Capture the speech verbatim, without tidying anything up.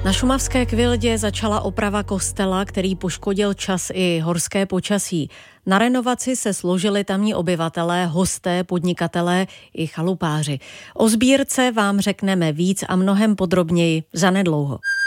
Na šumavské Kvildě začala oprava kostela, který poškodil čas i horské počasí. Na renovaci se složili tamní obyvatelé, hosté, podnikatelé i chalupáři. O sbírce vám řekneme víc a mnohem podrobněji zanedlouho.